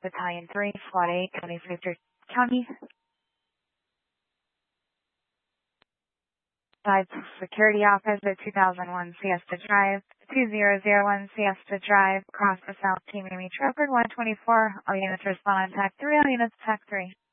Battalion 3, Squad 8, County Victor County. 5 Security Officer 2001 Siesta Drive, 2001 Siesta Drive, across the South Team Amy Trafford 124. All units respond on TAC 3, all units TAC 3.